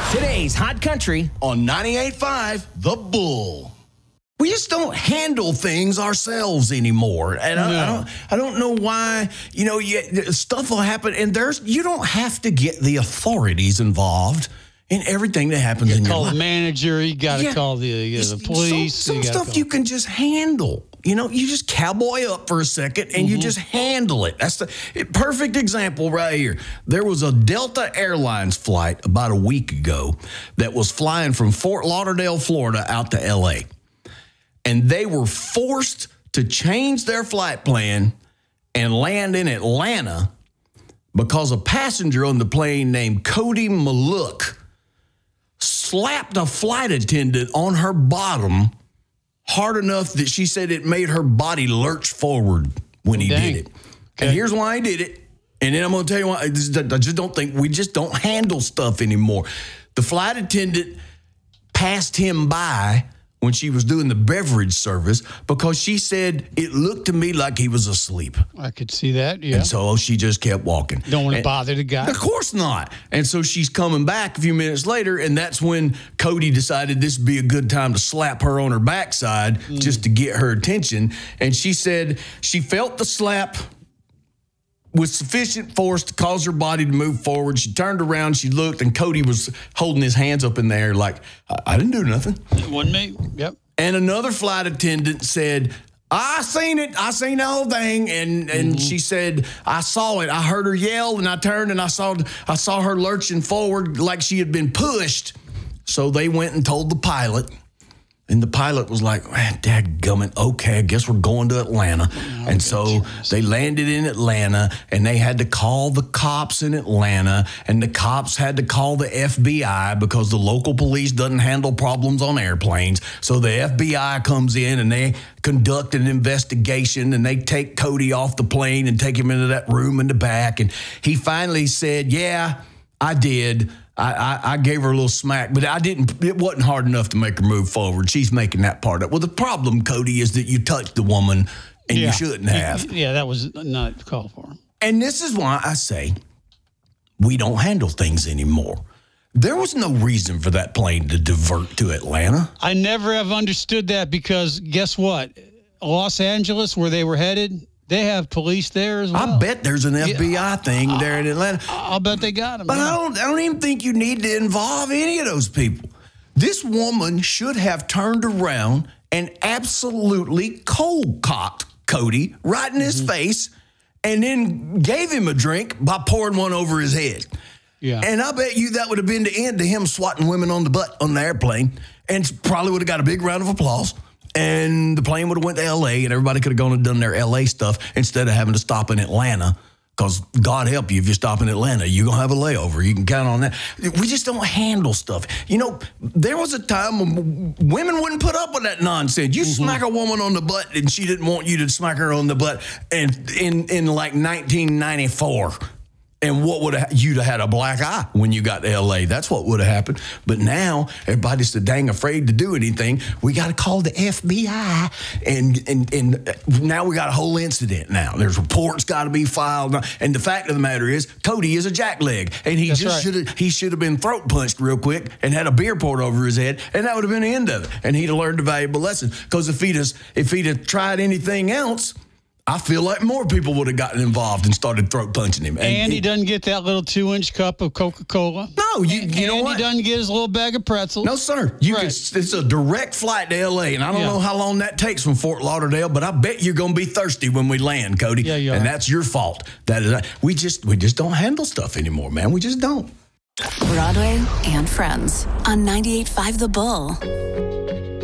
Today's Hot Country on 98.5 The Bull. We just don't handle things ourselves anymore. And I don't know why, stuff will happen and you don't have to get the authorities involved in everything that happens in your life. Call the manager, you got to call the police. Some stuff you can just handle. You just cowboy up for a second and you just handle it. That's the perfect example right here. There was a Delta Airlines flight about a week ago that was flying from Fort Lauderdale, Florida out to L.A. And they were forced to change their flight plan and land in Atlanta because a passenger on the plane named Cody Maluk slapped a flight attendant on her bottom hard enough that she said it made her body lurch forward when he did it. Okay. And here's why he did it. And then I'm going to tell you why. I just don't think we just don't handle stuff anymore. The flight attendant passed him by when she was doing the beverage service because she said it looked to me like he was asleep. I could see that, yeah. And so she just kept walking. Don't want to bother the guy. Of course not. And so she's coming back a few minutes later, and that's when Cody decided this would be a good time to slap her on her backside just to get her attention. And she said she felt the slap with sufficient force to cause her body to move forward. She turned around, she looked, and Cody was holding his hands up in the air like, I didn't do nothing. It wasn't me. Yep. And another flight attendant said, I seen it. I seen the whole thing. And she said, I saw it. I heard her yell, and I turned, and I saw her lurching forward like she had been pushed. So they went and told the pilot. And the pilot was like, dadgummit, okay, I guess we're going to Atlanta. And so they landed in Atlanta, and they had to call the cops in Atlanta, and the cops had to call the FBI because the local police doesn't handle problems on airplanes. So the FBI comes in, and they conduct an investigation, and they take Cody off the plane and take him into that room in the back. And he finally said, yeah, I did. I gave her a little smack, but it wasn't hard enough to make her move forward. She's making that part up. Well, the problem, Cody, is that you touched the woman and you shouldn't have. Yeah, that was not called for. And this is why I say we don't handle things anymore. There was no reason for that plane to divert to Atlanta. I never have understood that because guess what? Los Angeles, where they were headed, they have police there as well. I bet there's an FBI thing there in Atlanta. I'll bet they got them. But I don't even think you need to involve any of those people. This woman should have turned around and absolutely cold-cocked Cody right in his face and then gave him a drink by pouring one over his head. Yeah. And I bet you that would have been the end to him swatting women on the butt on the airplane and probably would have got a big round of applause. And the plane would have went to L.A. and everybody could have gone and done their L.A. stuff instead of having to stop in Atlanta. Because God help you, if you stop in Atlanta, you're going to have a layover. You can count on that. We just don't handle stuff. There was a time when women wouldn't put up with that nonsense. You smack a woman on the butt and she didn't want you to smack her on the butt in like 1994. And what would you'd have had a black eye when you got to L.A. That's what would have happened. But now everybody's so dang afraid to do anything. We got to call the FBI, and now we got a whole incident. Now there's reports got to be filed, and the fact of the matter is, Cody is a jackleg, and he should have been throat punched real quick and had a beer poured over his head, and that would have been the end of it. And he'd have learned a valuable lesson. Because if he'd have tried anything else, I feel like more people would have gotten involved and started throat punching him. And he doesn't get that little 2-inch cup of Coca-Cola. No, you know what? He doesn't get his little bag of pretzels. No, sir. It's a direct flight to L.A., and I don't know how long that takes from Fort Lauderdale, but I bet you're going to be thirsty when we land, Cody. Yeah, you are. And that's your fault. We just don't handle stuff anymore, man. We just don't. Broadway and Friends on 98.5 The Bull.